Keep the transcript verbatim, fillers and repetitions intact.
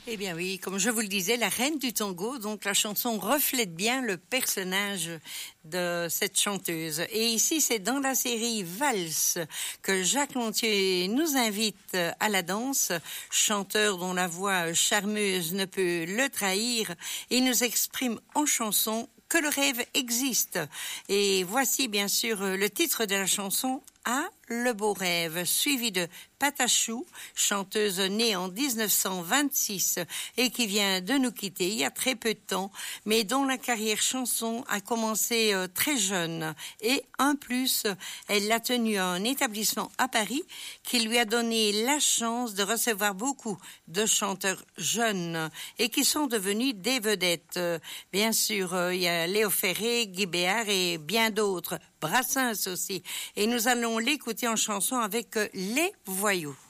Eh bien oui, comme je vous le disais, la reine du tango, donc la chanson reflète bien le personnage de cette chanteuse. Et ici, c'est dans la série Valse que Jacques Lantier nous invite à la danse, chanteur dont la voix charmeuse ne peut le trahir, et nous exprime en chanson que le rêve existe. Et voici bien sûr le titre de la chanson, Ah, le beau rêve, suivi de Patachou, chanteuse née en dix-neuf cent vingt-six et qui vient de nous quitter il y a très peu de temps, mais dont la carrière chanson a commencé euh, très jeune. Et en plus, elle a tenu un établissement à Paris qui lui a donné la chance de recevoir beaucoup de chanteurs jeunes et qui sont devenus des vedettes. Euh, bien sûr, euh, il y a Léo Ferré, Guy Béard et bien d'autres. Brassens aussi. Et nous allons l'écouter en chanson avec euh, Les Voyous.